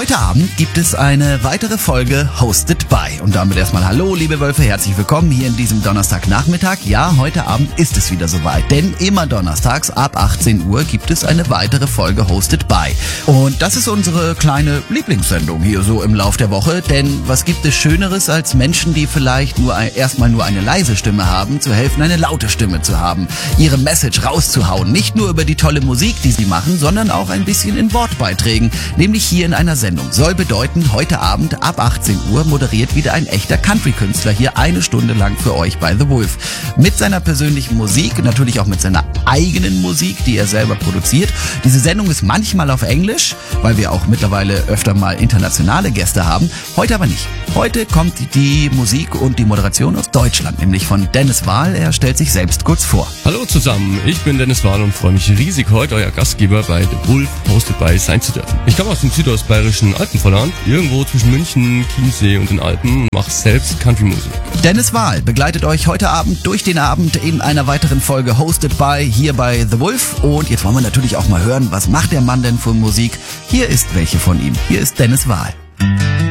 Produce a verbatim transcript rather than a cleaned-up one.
Heute Abend gibt es eine weitere Folge Hosted by. Und damit erstmal hallo, liebe Wölfe, herzlich willkommen hier in diesem Donnerstagnachmittag. Ja, heute Abend ist es wieder soweit, denn immer donnerstags ab achtzehn Uhr gibt es eine weitere Folge Hosted by. Und das ist unsere kleine Lieblingssendung hier so im Lauf der Woche, denn was gibt es Schöneres als Menschen, die vielleicht nur ein, erstmal nur eine leise Stimme haben, zu helfen, eine laute Stimme zu haben, ihre Message rauszuhauen, nicht nur über die tolle Musik, die sie machen, sondern auch ein bisschen in Wortbeiträgen, nämlich hier in einer Sendung. Soll bedeuten, heute Abend ab achtzehn Uhr moderiert wieder ein echter Country-Künstler hier eine Stunde lang für euch bei The Wolf. Mit seiner persönlichen Musik, natürlich auch mit seiner eigenen Musik, die er selber produziert. Diese Sendung ist manchmal auf Englisch, weil wir auch mittlerweile öfter mal internationale Gäste haben. Heute aber nicht. Heute kommt die Musik und die Moderation aus Deutschland, nämlich von Dennis Wahl. Er stellt sich selbst kurz vor. Hallo zusammen, ich bin Dennis Wahl und freue mich riesig, heute euer Gastgeber bei The Wolf Hosted by sein zu dürfen. Ich komme aus dem südostbayerischen Alpenvorland, irgendwo zwischen München, Chiemsee und den Alpen, und mache selbst Country-Musik. Dennis Wahl begleitet euch heute Abend durch den Abend in einer weiteren Folge Hosted by hier bei The Wolf. Und jetzt wollen wir natürlich auch mal hören, was macht der Mann denn für Musik? Hier ist welche von ihm. Hier ist Dennis Wahl.